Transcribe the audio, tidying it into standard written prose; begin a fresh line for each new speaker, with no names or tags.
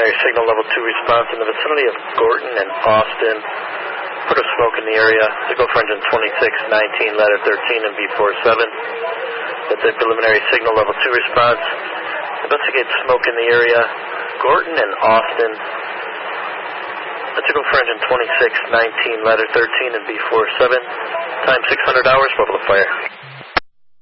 preliminary signal level 2 response in the vicinity of Gorton and Austin. Put of smoke in the area. To go for engine 2619, ladder 13 and V47. That's a preliminary signal level 2 response. Investigate smoke in the area. Gorton and Austin. Let's go for engine 2619, ladder 13 and V47. Time 600 hours, level of fire.